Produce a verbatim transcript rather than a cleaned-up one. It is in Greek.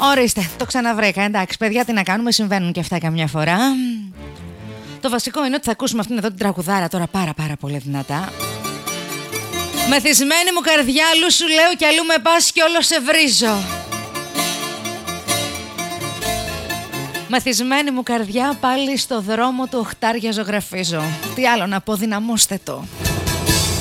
Ορίστε, το ξαναβρήκα. Εντάξει, παιδιά, τι να κάνουμε, συμβαίνουν και αυτά καμιά φορά. Το βασικό είναι ότι θα ακούσουμε αυτήν εδώ την τραγουδάρα τώρα πάρα πάρα πολύ δυνατά. Μεθυσμένη μου καρδιά, αλλού σου λέω κι αλλού με πας κι όλο σε βρίζω. Μεθυσμένη μου καρδιά, πάλι στο δρόμο του οχτάρια ζωγραφίζω. Τι άλλο να πω, δυναμώστε το.